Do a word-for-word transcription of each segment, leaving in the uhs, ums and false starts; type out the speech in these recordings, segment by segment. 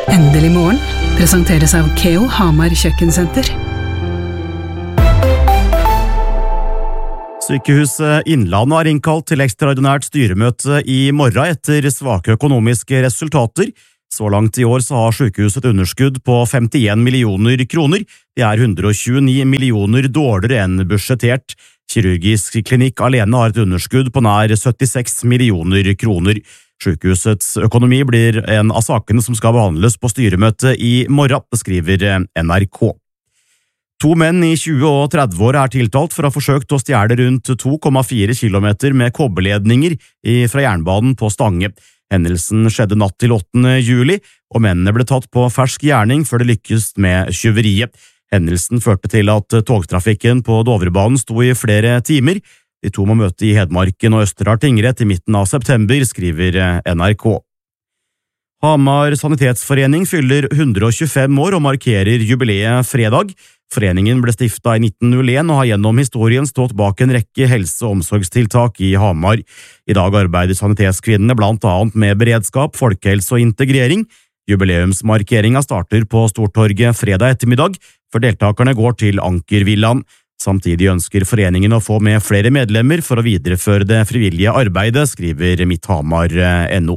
Endelig morgen presenteres av Keo Hamar Kjøkkensenter. Sykehuset Innlandet har innkalt til ekstraordinært styremøte i morgen etter svake økonomiske resultater. Så langt i år så har sykehuset et underskudd på femtien millioner kroner. Det er hundre og tjueni millioner dårligere enn budsjettert. Kirurgisk klinikk alene har et underskudd på nær syttiseks millioner kroner. Sykehusets økonomi blir en av sakene som skal behandles på styremøtet i morgen, skriver N R K. To menn i tjue- og tredve-år er tiltalt for å ha forsøkt å stjele rundt to komma fire kilometer med kobberledninger fra jernbanen på Stange. Hendelsen skjedde natt til åttende juli, og mennene ble tatt på fersk gjerning før det lykkes med tyveriet. Hendelsen førte til at togtrafikken på Dovrebanen sto i flere timer. De to må møte i Hedmarken og Østerdal tingrett i midten av september, skriver N R K. Hamar Sanitetsforening fyller hundre og tjuefem år og markerer jubileet fredag. Foreningen ble stiftet i nitten null en og har gjennom historien stått bak en rekke helse- og omsorgstiltak i Hamar. I dag arbeider sanitetskvinnene blant annet med beredskap, folkehelse og integrering. Jubileumsmarkeringen starter på Stortorget fredag ettermiddag, før deltakerne går til Ankervillaen. Samtidig ønsker foreningen å få med flere medlemmer for å videreføre det frivillige arbeidet, skriver Midthamar punktum no.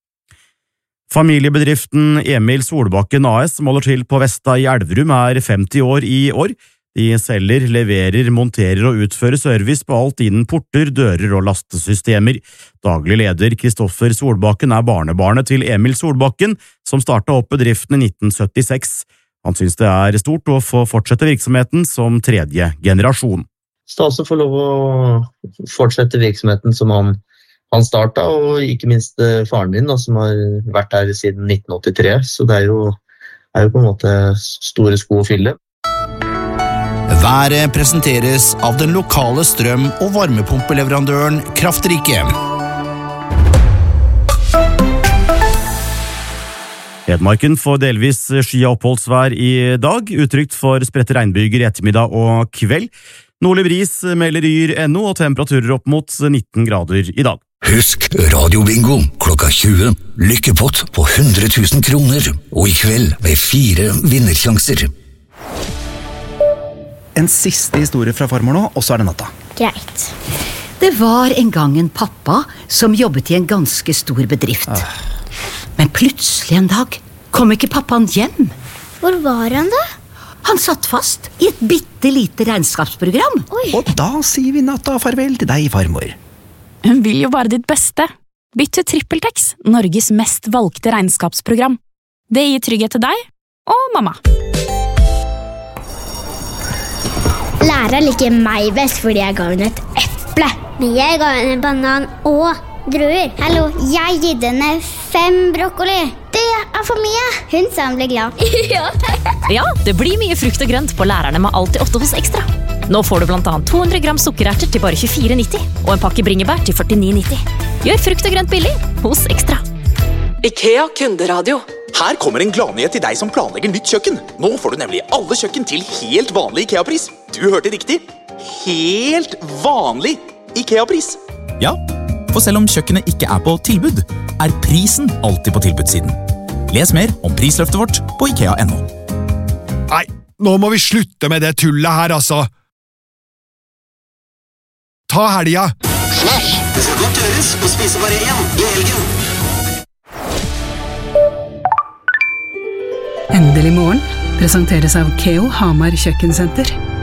Familiebedriften Emil Solbakken A S som holder til på Vesta i Elverum er femti år i år. De selger, leverer, monterer og utfører service på alt innen porter, dører og lastesystemer. Daglig leder Kristoffer Solbakken er barnebarnet til Emil Solbakken, som startet opp bedriften i nitten syttiseks. Han synes det er stort å få fortsette virksomheten som tredje generasjon. Stas å få lov å fortsette virksomheten som han, han startet, og ikke minst faren min da, som har vært her siden nitten åttitre, så det er jo, er jo på en måte store sko å fylle. Været presenteres av den lokale strøm- og varmepumpeleverandøren Kraftrike. Hedmarken får delvis sky- og oppholdsvær i dag, utrygt for spredte regnbyger i ettermiddag og kveld. Nordlig bris melder yr punktum no og temperaturer opp mot nitten grader i dag. Husk radiobingo klokka tjue, lykkepott på hundre tusen kroner, og i kveld med fire vinnersjanser. En siste historie fra farmor nå, og så er det natta. Greit. Det var en gang en pappa som jobbet i en ganske stor bedrift. Ah. Men plutselig en dag kom ikke pappaen hjem. Hvor var han da? Han satt fast i et bittelite regnskapsprogram. Oi. Og da sier vi natta farvel til deg, farmor. Hun vil jo bare ditt beste. Bytt til TrippelTex, Norges mest valgte regnskapsprogram. Det gir trygghet til deg og mamma. Læreren liker meg best fordi jeg ga henne et eple. Men jeg ga henne en banan og druer. Hallo, jeg gitt henne fem brokkoli. Det er for mye. Hun sa han ble glad. Ja. Ja, det blir mye frukt og grønt på lærerne med alt i åtte hos Ekstra. Nå får du blant annet to hundre gram sukkererter til bare tjuefire nitti og en pakke bringebær til førtini nitti. Gjør frukt og grønt billig hos Ekstra. IKEA kunderadio. Her kommer en gladnyhet til deg som planlegger nytt kjøkken. Nå får du nemlig alle kjøkken til helt vanlig IKEA-pris. Du hørte riktig. Helt vanlig IKEA-pris. Ja, for selv om kjøkkenet ikke er på tilbud, er prisen alltid på tilbudssiden. Les mer om prisløftet vårt på ikea punktum no. Nei, nå må vi slutte med det tullet her, altså. Ta helga. Smash! Det skal godt gjøres å spise bare én i helgen. Endelig morgen presenteres av Keo Hamar Kjøkkensenter.